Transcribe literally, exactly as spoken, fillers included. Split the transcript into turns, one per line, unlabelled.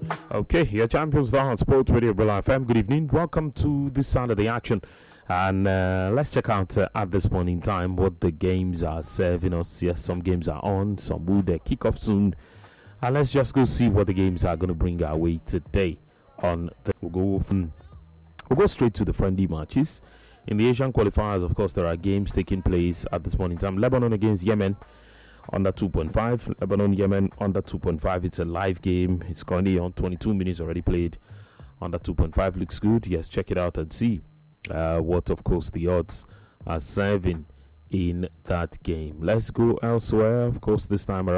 Okay, your champions now on Sports Radio Real F M. Good evening. Welcome to this side of the action. And uh, let's check out uh, at this point in time what the games are serving us. Yes, some games are on, some will uh, kick off soon. And let's just go see what the games are going to bring our way today. On the, we'll go from, we'll go straight to the friendly matches. In the Asian qualifiers, of course, there are games taking place at this point in time. Lebanon against Yemen under two point five. Lebanon, Yemen under two point five. It's a live game. It's currently on twenty-two minutes already played. Under two point five looks good. Yes, check it out and see uh, what, of course, the odds are serving in that game. Let's go elsewhere. Of course, this time around.